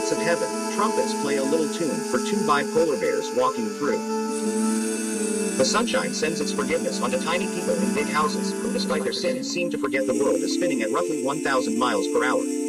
gates of heaven, trumpets play a little tune for two bipolar bears walking through. The sunshine sends its forgiveness onto tiny people in big houses, who despite their sins seem to forget the world is spinning at roughly 1,000 miles per hour.